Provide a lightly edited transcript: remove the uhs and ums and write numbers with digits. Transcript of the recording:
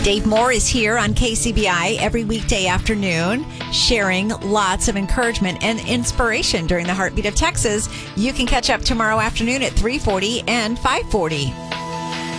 Dave Moore is here on KCBI every weekday afternoon, sharing lots of encouragement and inspiration during the Heartbeat of Texas. You can catch up tomorrow afternoon at 3:40 and 5:40.